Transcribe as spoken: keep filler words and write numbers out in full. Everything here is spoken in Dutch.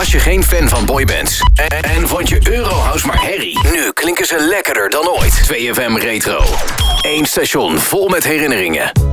Was je geen fan van boybands? En, en vond je Eurohouse maar herrie? Nu klinken ze lekkerder dan ooit. twee F M Retro. Eén station vol met herinneringen.